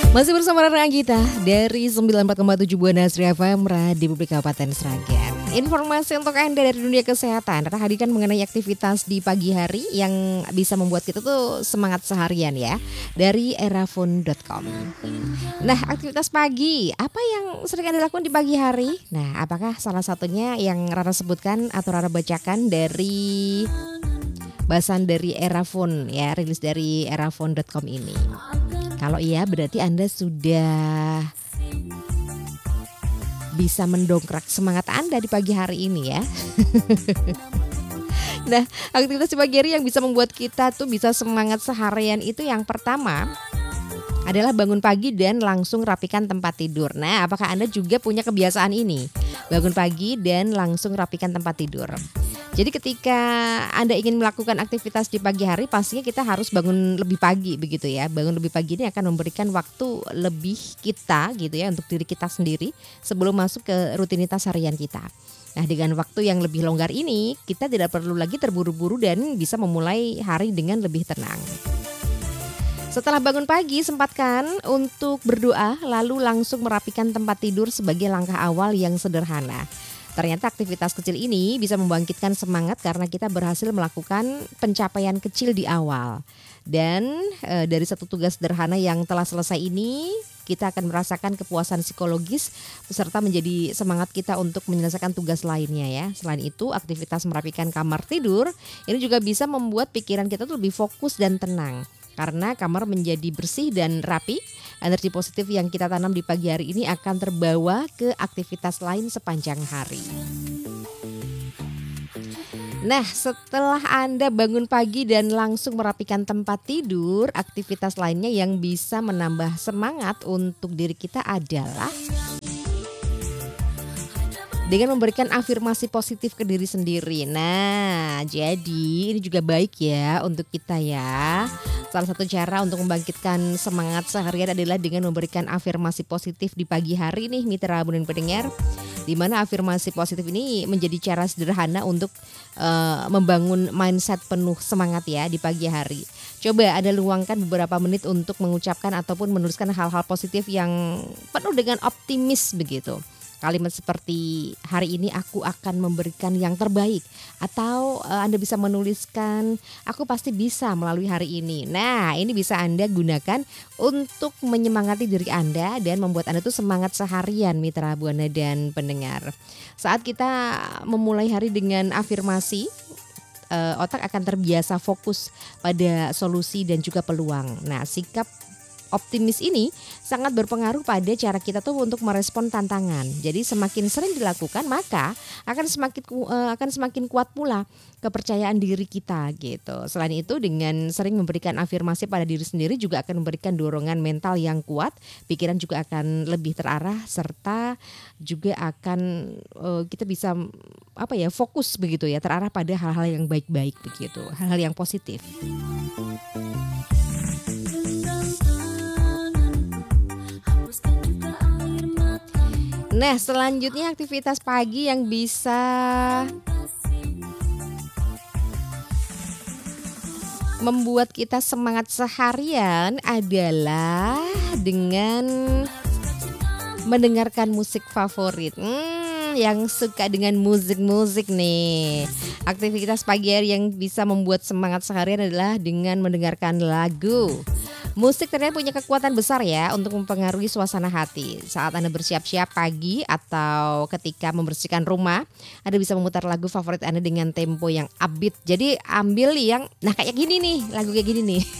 Masih bersama Rara Anggita dari 94,7 Buana Asri FM Radio Publik Kabupaten Sragen. Informasi untuk Anda dari dunia kesehatan, Rara hadirkan mengenai aktivitas di pagi hari yang bisa membuat kita tuh semangat seharian ya, dari erafon.com. Nah, aktivitas pagi, apa yang sering Anda lakukan di pagi hari? Nah, apakah salah satunya yang Rara sebutkan atau Rara bacakan dari bahasan dari Erafon ya, rilis dari erafon.com ini? Kalau iya berarti Anda sudah bisa mendongkrak semangat Anda di pagi hari ini ya. Nah, aktivitas di pagi hari yang bisa membuat kita tuh bisa semangat seharian itu yang pertama adalah bangun pagi dan langsung rapikan tempat tidur. Nah, apakah Anda juga punya kebiasaan ini? Bangun pagi dan langsung rapikan tempat tidur. Jadi ketika Anda ingin melakukan aktivitas di pagi hari, pastinya kita harus bangun lebih pagi begitu ya. Bangun lebih pagi ini akan memberikan waktu lebih kita gitu ya untuk diri kita sendiri sebelum masuk ke rutinitas harian kita. Nah, dengan waktu yang lebih longgar ini, kita tidak perlu lagi terburu-buru dan bisa memulai hari dengan lebih tenang. Setelah bangun pagi, sempatkan untuk berdoa lalu langsung merapikan tempat tidur sebagai langkah awal yang sederhana. Ternyata aktivitas kecil ini bisa membangkitkan semangat karena kita berhasil melakukan pencapaian kecil di awal. Dan dari satu tugas sederhana yang telah selesai ini, kita akan merasakan kepuasan psikologis beserta menjadi semangat kita untuk menyelesaikan tugas lainnya ya. Selain itu, aktivitas merapikan kamar tidur ini juga bisa membuat pikiran kita tuh lebih fokus dan tenang. Karena kamar menjadi bersih dan rapi, energi positif yang kita tanam di pagi hari ini akan terbawa ke aktivitas lain sepanjang hari. Nah, setelah Anda bangun pagi dan langsung merapikan tempat tidur, aktivitas lainnya yang bisa menambah semangat untuk diri kita adalah dengan memberikan afirmasi positif ke diri sendiri. Nah, jadi ini juga baik ya untuk kita ya. Salah satu cara untuk membangkitkan semangat seharian adalah dengan memberikan afirmasi positif di pagi hari nih mitra Bunan pendengar. Di mana afirmasi positif ini menjadi cara sederhana untuk membangun mindset penuh semangat ya di pagi hari. Coba Anda luangkan beberapa menit untuk mengucapkan ataupun menuliskan hal-hal positif yang penuh dengan optimis begitu. Kalimat seperti hari ini aku akan memberikan yang terbaik. Atau Anda bisa menuliskan aku pasti bisa melalui hari ini. Nah, ini bisa Anda gunakan untuk menyemangati diri Anda dan membuat Anda tuh semangat seharian mitra Buana dan pendengar. Saat kita memulai hari dengan afirmasi, otak akan terbiasa fokus pada solusi dan juga peluang. Nah, sikap optimis ini sangat berpengaruh pada cara kita tuh untuk merespon tantangan. Jadi semakin sering dilakukan maka akan semakin kuat pula kepercayaan diri kita gitu. Selain itu dengan sering memberikan afirmasi pada diri sendiri juga akan memberikan dorongan mental yang kuat. Pikiran juga akan lebih terarah serta juga akan kita bisa fokus begitu ya, terarah pada hal-hal yang baik-baik begitu, hal-hal yang positif. Nah, selanjutnya aktivitas pagi yang bisa membuat kita semangat seharian adalah dengan mendengarkan musik favorit. Yang suka dengan musik-musik nih. Aktivitas pagi hari yang bisa membuat semangat seharian adalah dengan mendengarkan lagu. Musik ternyata punya kekuatan besar ya untuk mempengaruhi suasana hati. Saat Anda bersiap-siap pagi atau ketika membersihkan rumah, Anda bisa memutar lagu favorit Anda dengan tempo yang upbeat. Jadi ambil yang kayak gini nih, lagu kayak gini nih.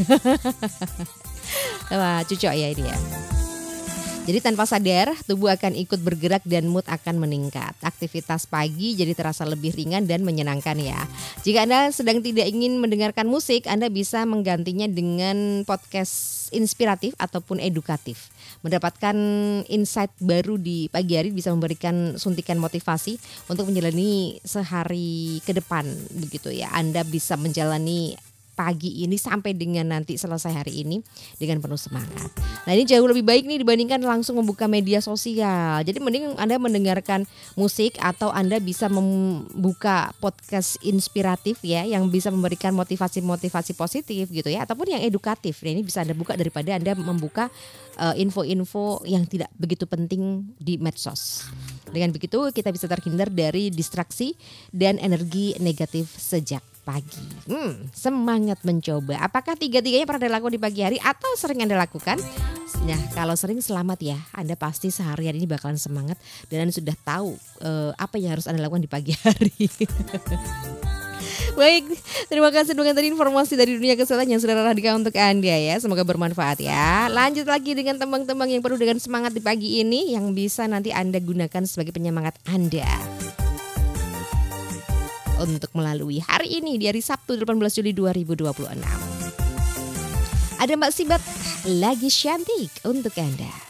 Wah, cocok ya ini ya. Jadi tanpa sadar tubuh akan ikut bergerak dan mood akan meningkat. Aktivitas pagi jadi terasa lebih ringan dan menyenangkan ya. Jika Anda sedang tidak ingin mendengarkan musik, Anda bisa menggantinya dengan podcast inspiratif ataupun edukatif. Mendapatkan insight baru di pagi hari bisa memberikan suntikan motivasi untuk menjalani sehari ke depan begitu ya. Anda bisa menjalani pagi ini sampai dengan nanti selesai hari ini dengan penuh semangat. Nah ini jauh lebih baik nih dibandingkan langsung membuka media sosial. Jadi mending Anda mendengarkan musik atau Anda bisa membuka podcast inspiratif ya yang bisa memberikan motivasi-motivasi positif gitu ya ataupun yang edukatif. Nah, ini bisa Anda buka daripada Anda membuka info-info yang tidak begitu penting di medsos. Dengan begitu kita bisa terhindar dari distraksi dan energi negatif sejak pagi. Semangat mencoba. Apakah tiga-tiganya pernah dilakukan di pagi hari atau sering Anda lakukan? Nah kalau sering selamat ya. Anda pasti seharian ini bakalan semangat dan Anda sudah tahu apa yang harus Anda lakukan di pagi hari. Baik, terima kasih dengan tadi informasi dari dunia kesehatan yang sudah radikal untuk Anda ya. Semoga bermanfaat ya. Lanjut lagi dengan tembang-tembang yang penuh dengan semangat di pagi ini yang bisa nanti Anda gunakan sebagai penyemangat Anda untuk melalui hari ini di hari Sabtu 18 Juli 2026. Ada Mbak Sibat lagi cantik untuk Anda.